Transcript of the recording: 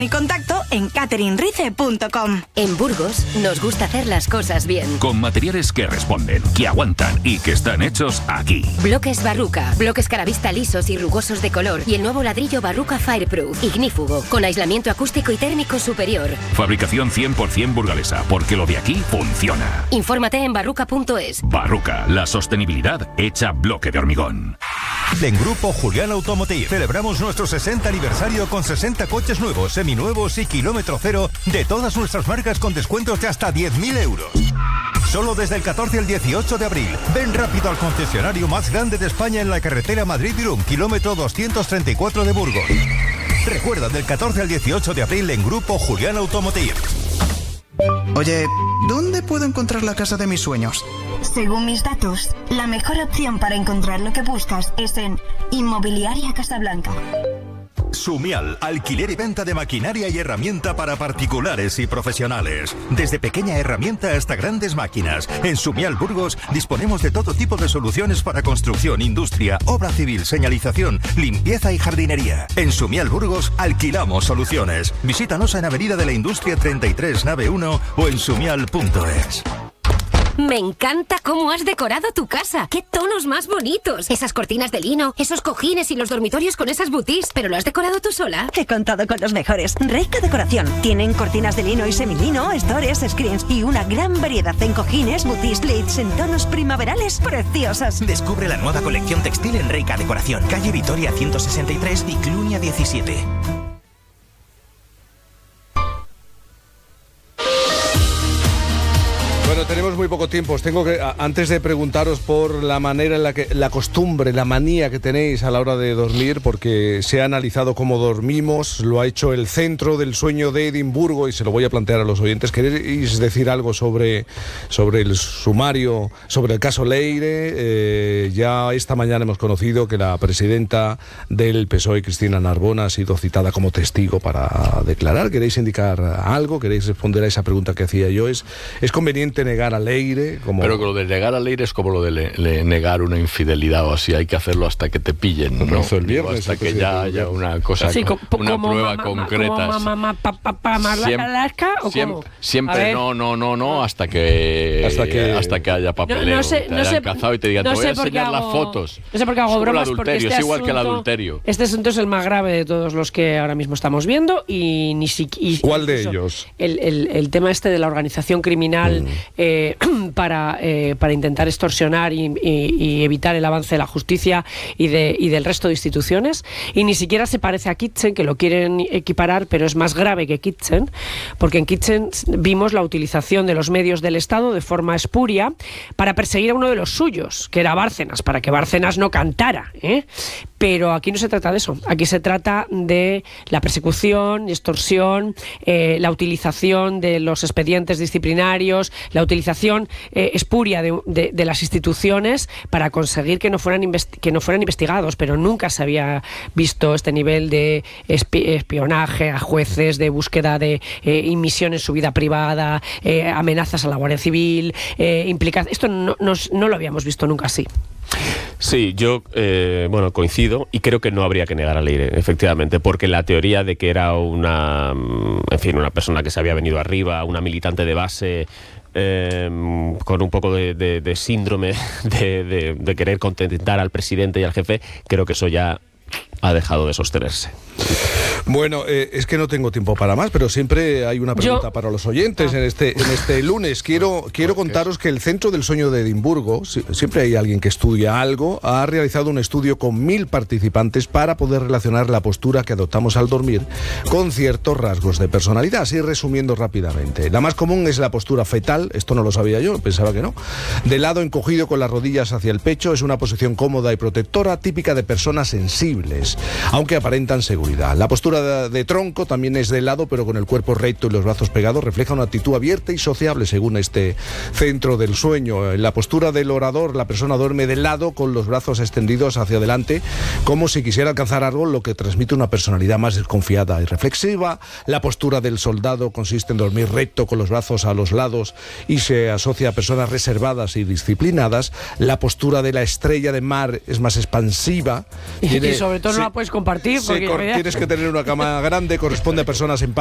Y contacto en cateringrice.com. En Burgos nos gusta hacer las cosas bien. Con materiales que responden, que aguantan y que están hechos aquí. Bloques Barruca, bloques Caravista lisos y rugosos de color y el nuevo ladrillo Barruca Fireproof, ignífugo, con aislamiento acústico y térmico superior. Fabricación 100% burgalesa, porque lo de aquí funciona. Infórmate en barruca.es. Barruca, la sostenibilidad hecha bloque de hormigón. En Grupo Julián Automotive celebramos nuestro 60 aniversario con 60 coches nuevos, seminuevos y kilómetro cero de todas nuestras marcas con descuentos de hasta 10.000 euros. Solo desde el 14 al 18 de abril. Ven rápido al concesionario más grande de España en la carretera Madrid-Irún, kilómetro 234 de Burgos. Recuerda, del 14 al 18 de abril en Grupo Julián Automotive. Oye, ¿dónde puedo encontrar la casa de mis sueños? Según mis datos, la mejor opción para encontrar lo que buscas es en Inmobiliaria Casablanca. Sumial, alquiler y venta de maquinaria y herramienta para particulares y profesionales. Desde pequeña herramienta hasta grandes máquinas. En Sumial Burgos disponemos de todo tipo de soluciones para construcción, industria, obra civil, señalización, limpieza y jardinería. En Sumial Burgos alquilamos soluciones. Visítanos en Avenida de la Industria 33, nave 1 o en sumial.es. Me encanta cómo has decorado tu casa. ¡Qué tonos más bonitos! Esas cortinas de lino, esos cojines y los dormitorios con esas boutis. ¿Pero lo has decorado tú sola? He contado con los mejores. Reika Decoración. Tienen cortinas de lino y semilino, stores, screens y una gran variedad en cojines, boutis, plates en tonos primaverales preciosas. Descubre la nueva colección textil en Reika Decoración. Calle Vitoria 163 y Clunia 17. Bueno, tenemos muy poco tiempo. Tengo que, antes de preguntaros por la manera en la que, la costumbre, la manía que tenéis a la hora de dormir, porque se ha analizado cómo dormimos, lo ha hecho el Centro del Sueño de Edimburgo y se lo voy a plantear a los oyentes. ¿Queréis decir algo sobre el sumario, sobre el caso Leire? Ya esta mañana hemos conocido que la presidenta del PSOE, Cristina Narbona, ha sido citada como testigo para declarar. ¿Queréis indicar algo? ¿Queréis responder a esa pregunta que hacía yo? ¿Es conveniente negar a Leire? Pero que lo de negar a Leire es como lo de negar una infidelidad o así, hay que hacerlo hasta que te pillen, ¿no? Lo hizo el viernes, hasta que ya haya una cosa, sí, una prueba concreta. Siempre no, hasta que haya papeleo. No sé, te hayan cazado y te digan, te voy a enseñar las fotos. No sé por qué hago bromas, porque es igual que el adulterio. Este asunto es el más grave de todos los que ahora mismo estamos viendo y ni siquiera... ¿Cuál de ellos? El tema este de la organización criminal para intentar extorsionar y evitar el avance de la justicia y del resto de instituciones, y ni siquiera se parece a Kitchen, que lo quieren equiparar, pero es más grave que Kitchen, porque en Kitchen vimos la utilización de los medios del Estado de forma espuria para perseguir a uno de los suyos, que era Bárcenas, para que Bárcenas no cantara, pero aquí no se trata de eso. Aquí se trata de la persecución, extorsión, la utilización de los expedientes disciplinarios, la utilización espuria de las instituciones para conseguir que no fueran investigados, pero nunca se había visto este nivel de espionaje a jueces, de búsqueda de inmisión en su vida privada, amenazas a la Guardia Civil, esto no lo habíamos visto nunca así. Sí, yo coincido y creo que no habría que negar a Leire, efectivamente, porque la teoría de que era una persona que se había venido arriba, una militante de base, con un poco de síndrome de querer contentar al presidente y al jefe, creo que eso ya ha dejado de sostenerse. Bueno, es que no tengo tiempo para más, pero siempre hay una pregunta para los oyentes en este lunes. Quiero contaros que el Centro del Sueño de Edimburgo, siempre hay alguien que estudia algo, ha realizado un estudio con 1000 participantes para poder relacionar la postura que adoptamos al dormir con ciertos rasgos de personalidad. Así resumiendo rápidamente. La más común es la postura fetal, esto no lo sabía yo, pensaba que no. De lado encogido con las rodillas hacia el pecho, es una posición cómoda y protectora, típica de personas sensibles, aunque aparentan seguridad. La postura de tronco también es de lado, pero con el cuerpo recto y los brazos pegados, refleja una actitud abierta y sociable, según este Centro del Sueño. En la postura del orador, la persona duerme de lado con los brazos extendidos hacia adelante, como si quisiera alcanzar algo, lo que transmite una personalidad más desconfiada y reflexiva. La postura del soldado consiste en dormir recto con los brazos a los lados y se asocia a personas reservadas y disciplinadas. La postura de la estrella de mar es más expansiva. Y sobre todo la puedes compartir. Porque tienes que tener una cama grande, corresponde a personas en